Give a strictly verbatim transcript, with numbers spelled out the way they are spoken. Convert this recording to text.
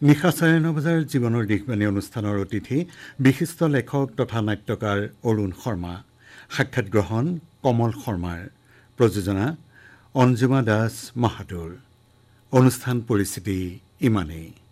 নিশা চাৰে ন বজাৰ জীৱনৰ দিশবাণী অনুষ্ঠানৰ অতিথি বিশিষ্ট লেখক তথা নাট্যকাৰ অৰুণ শৰ্মা। সাক্ষাৎ গ্ৰহণ কমল শৰ্মাৰ। প্ৰযোজনা অঞ্জুমা দাস মাহাতুৰ। অনুষ্ঠান পৰিস্থিতি ইমানেই।